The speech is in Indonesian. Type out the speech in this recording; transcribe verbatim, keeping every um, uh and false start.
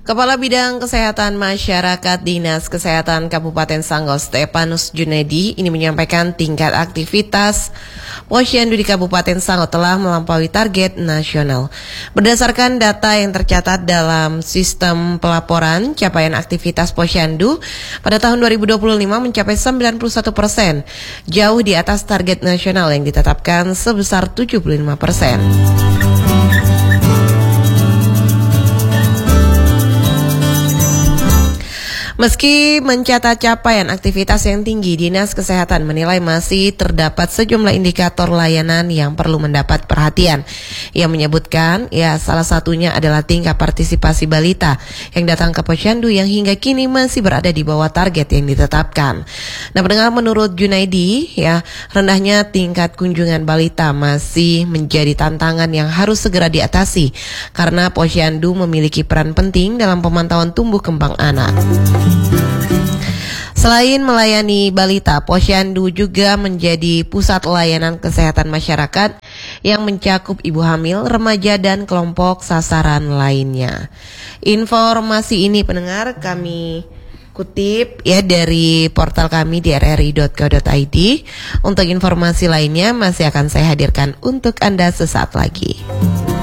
Kepala Bidang Kesehatan Masyarakat Dinas Kesehatan Kabupaten Sanggau Stefanus Junedi ini menyampaikan tingkat aktivitas posyandu di Kabupaten Sanggau telah melampaui target nasional. Berdasarkan data yang tercatat dalam sistem pelaporan, capaian aktivitas posyandu pada tahun dua ribu dua puluh lima mencapai sembilan puluh satu persen, jauh di atas target nasional yang ditetapkan sebesar tujuh puluh lima persen. Meski mencatat capaian aktivitas yang tinggi, Dinas Kesehatan menilai masih terdapat sejumlah indikator layanan yang perlu mendapat perhatian. Ia menyebutkan, ya salah satunya adalah tingkat partisipasi balita yang datang ke posyandu yang hingga kini masih berada di bawah target yang ditetapkan. Nah, pendengar, menurut Junaidi, ya rendahnya tingkat kunjungan balita masih menjadi tantangan yang harus segera diatasi karena posyandu memiliki peran penting dalam pemantauan tumbuh kembang anak. Selain melayani balita, posyandu juga menjadi pusat layanan kesehatan masyarakat yang mencakup ibu hamil, remaja, dan kelompok sasaran lainnya. Informasi ini, pendengar, kami kutip ya dari portal kami di r r i dot co dot i d. Untuk informasi lainnya masih akan saya hadirkan untuk Anda sesaat lagi.